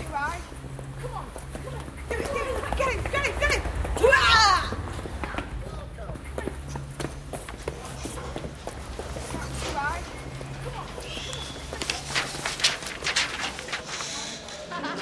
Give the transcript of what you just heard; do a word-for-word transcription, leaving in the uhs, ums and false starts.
Right? Come on, come on. Get it, get it, get it, get it, get it.